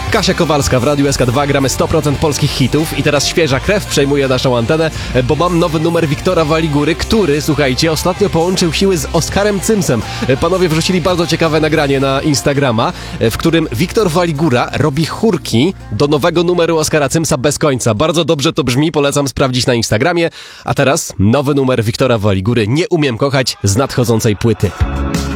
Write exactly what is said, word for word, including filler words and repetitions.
Kasia Kowalska w Radiu S K dwa, gramy sto procent polskich hitów i teraz świeża krew przejmuje naszą antenę, bo mam nowy numer Wiktora Waligury, który, słuchajcie, ostatnio połączył siły z Oskarem Cymsem. Panowie wrzucili bardzo ciekawe nagranie na Instagrama, w którym Wiktor Waligura robi chórki do nowego numeru Oskara Cymsa Bez końca. Bardzo dobrze to brzmi, polecam sprawdzić na Instagramie. A teraz nowy numer Wiktora Waligury, Nie umiem kochać, z nadchodzącej płyty.